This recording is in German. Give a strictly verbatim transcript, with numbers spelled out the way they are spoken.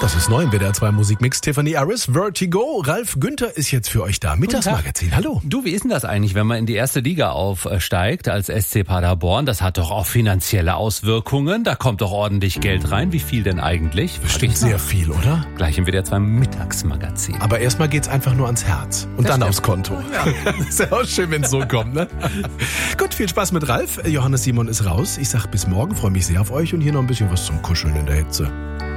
Das ist neu im W D R zwei Musikmix. Tiffany Harris, Vertigo. Ralf Günther ist jetzt für euch da. Mittagsmagazin, hallo. Du, wie ist denn das eigentlich, wenn man in die erste Liga aufsteigt als S C Paderborn? Das hat doch auch finanzielle Auswirkungen. Da kommt doch ordentlich Geld rein. Wie viel denn eigentlich? Bestimmt sehr viel, oder? Gleich im W D R zwei Mittagsmagazin. Aber erstmal geht's einfach nur ans Herz. Und Das dann stimmt. aufs Konto. Ja. Ist ja auch schön, wenn es so kommt, ne? Gut, viel Spaß mit Ralf. Johannes Simon ist raus. Ich sag bis morgen, freue mich sehr auf euch und hier noch ein bisschen was zum Kuscheln in der Hitze.